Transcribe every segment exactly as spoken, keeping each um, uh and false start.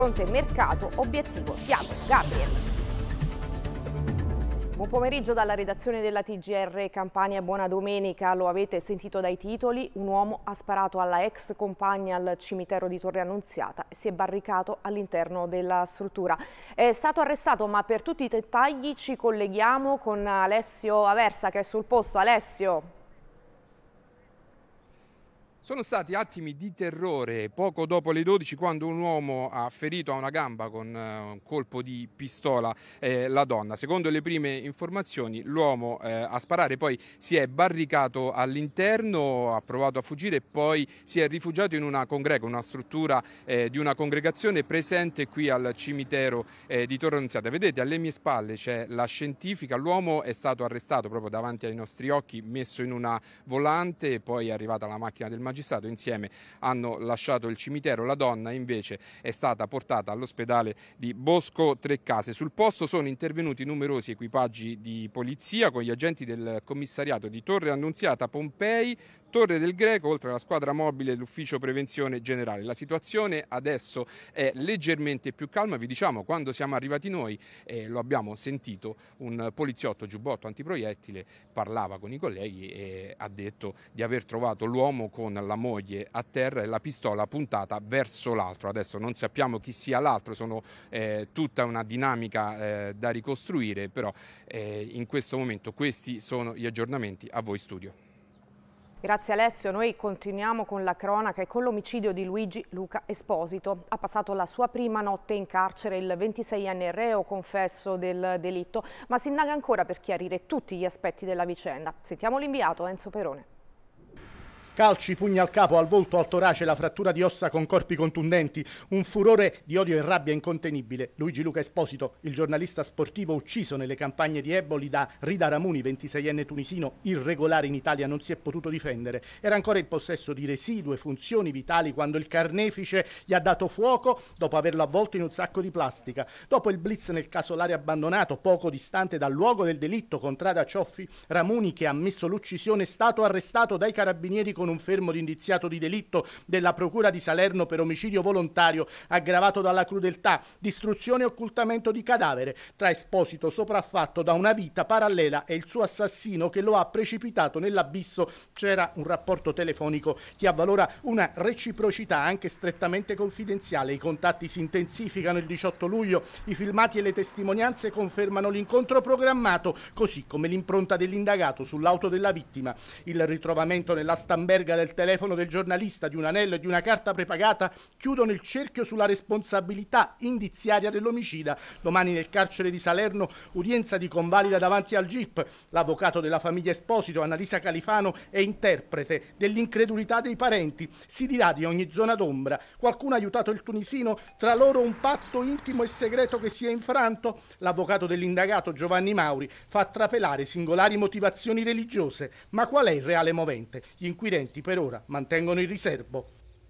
Fronte mercato, obiettivo Tiago Gabriel. Buon pomeriggio dalla redazione della T G R Campania, buona domenica. Lo avete sentito dai titoli: un uomo ha sparato alla ex compagna al cimitero di Torre Annunziata e si è barricato all'interno della struttura. È stato arrestato, ma per tutti i dettagli ci colleghiamo con Alessio Aversa che è sul posto. Alessio. Sono stati attimi di terrore poco dopo le dodici, quando un uomo ha ferito a una gamba con un colpo di pistola eh, la donna. Secondo le prime informazioni l'uomo eh, a sparare poi si è barricato all'interno, ha provato a fuggire e poi si è rifugiato in una congrega, una struttura eh, di una congregazione presente qui al cimitero eh, di Torre Annunziata. Vedete, alle mie spalle c'è la scientifica. L'uomo è stato arrestato proprio davanti ai nostri occhi, messo in una volante, poi è arrivata la macchina del magistrato. Insieme hanno lasciato il cimitero. La donna invece è stata portata all'ospedale di Bosco Trecase. Sul posto sono intervenuti numerosi equipaggi di polizia con gli agenti del commissariato di Torre Annunziata, Pompei, Torre del Greco, oltre alla squadra mobile dell'ufficio prevenzione generale. La situazione adesso è leggermente più calma. Vi diciamo, quando siamo arrivati noi, eh, lo abbiamo sentito, un poliziotto giubbotto antiproiettile parlava con i colleghi e ha detto di aver trovato l'uomo con la moglie a terra e la pistola puntata verso l'altro. Adesso non sappiamo chi sia l'altro, sono eh, tutta una dinamica eh, da ricostruire, però eh, in questo momento questi sono gli aggiornamenti. A voi studio. Grazie Alessio, noi continuiamo con la cronaca e con l'omicidio di Luigi Luca Esposito. Ha passato la sua prima notte in carcere il ventiseienne reo confesso del delitto, ma si indaga ancora per chiarire tutti gli aspetti della vicenda. Sentiamo l'inviato Enzo Perone. Calci, pugni al capo, al volto, al torace, la frattura di ossa con corpi contundenti, un furore di odio e rabbia incontenibile. Luigi Luca Esposito, il giornalista sportivo ucciso nelle campagne di Eboli da Rida Ramuni, ventiseienne tunisino, irregolare in Italia, non si è potuto difendere. Era ancora in possesso di residue funzioni vitali quando il carnefice gli ha dato fuoco dopo averlo avvolto in un sacco di plastica. Dopo il blitz nel casolare abbandonato, poco distante dal luogo del delitto, contrada Cioffi, Ramuni, che ha ammesso l'uccisione, è stato arrestato dai carabinieri con un fermo di indiziato di delitto della Procura di Salerno per omicidio volontario aggravato dalla crudeltà, distruzione e occultamento di cadavere, tra Esposito sopraffatto da una vita parallela e il suo assassino che lo ha precipitato nell'abisso. C'era un rapporto telefonico che avvalora una reciprocità anche strettamente confidenziale. I contatti si intensificano il diciotto luglio, i filmati e le testimonianze confermano l'incontro programmato, così come l'impronta dell'indagato sull'auto della vittima. Il ritrovamento nella stamberga del telefono del giornalista, di un anello e di una carta prepagata chiudono il cerchio sulla responsabilità indiziaria dell'omicida. Domani nel carcere di Salerno, udienza di convalida davanti al G I P. L'avvocato della famiglia Esposito, Annalisa Califano, è interprete dell'incredulità dei parenti. Si dirà di ogni zona d'ombra. Qualcuno ha aiutato il tunisino? Tra loro un patto intimo e segreto che si è infranto? L'avvocato dell'indagato, Giovanni Mauri, fa trapelare singolari motivazioni religiose. Ma qual è il reale movente? Gli inquirenti per ora mantengono il riservo.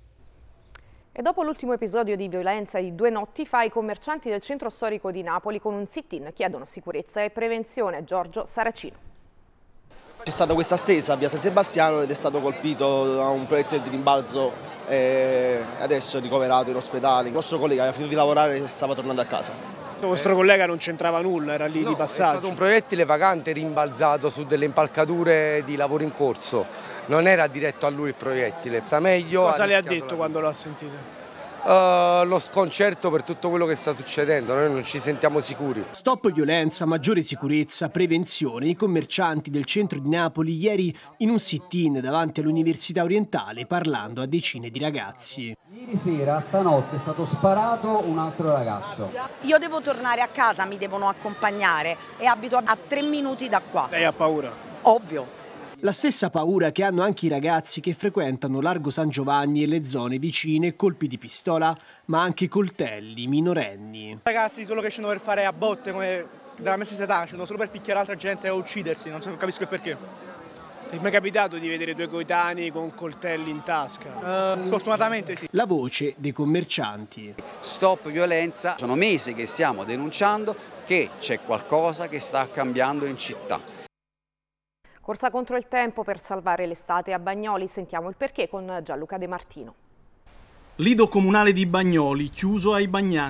E dopo l'ultimo episodio di violenza di due notti fa, i commercianti del centro storico di Napoli con un sit-in chiedono sicurezza e prevenzione. Giorgio Saracino. C'è stata questa stesa a via San Sebastiano ed è stato colpito da un proiettile di rimbalzo e adesso è ricoverato in ospedale. Il nostro collega aveva finito di lavorare e stava tornando a casa. Il vostro collega non c'entrava nulla, era lì no, di passaggio. È stato un proiettile vagante rimbalzato su delle impalcature di lavoro in corso. Non era diretto a lui il proiettile. Sta meglio. Cosa le ha detto quando lo ha sentito? Uh, lo sconcerto per tutto quello che sta succedendo, noi non ci sentiamo sicuri. Stop violenza, maggiore sicurezza, prevenzione. I commercianti del centro di Napoli ieri in un sit-in davanti all'Università Orientale parlando a decine di ragazzi. Ieri sera, stanotte, è stato sparato un altro ragazzo. Io devo tornare a casa, mi devono accompagnare e abito a tre minuti da qua. Lei ha paura? Ovvio. La stessa paura che hanno anche i ragazzi che frequentano Largo San Giovanni e le zone vicine, colpi di pistola, ma anche coltelli, minorenni. Ragazzi solo che scendono per fare a botte come dalla messa in età, scendono solo per picchiare altra gente o uccidersi, non so, capisco il perché. Ti è mai capitato di vedere due coetanei con coltelli in tasca? Uh, Sfortunatamente sì. La voce dei commercianti. Stop violenza, sono mesi che stiamo denunciando che c'è qualcosa che sta cambiando in città. Corsa contro il tempo per salvare l'estate a Bagnoli, sentiamo il perché con Gianluca De Martino. Lido comunale di Bagnoli, chiuso ai bagnanti.